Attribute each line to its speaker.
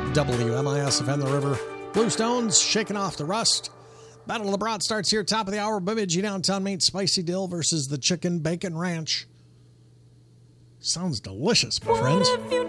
Speaker 1: WMIS-FM The River. Bluestones shaking off the rust. Battle of the Broad starts here, top of the hour. Bemidji Downtown Maine Spicy Dill versus the Chicken Bacon Ranch. Sounds delicious, my friends.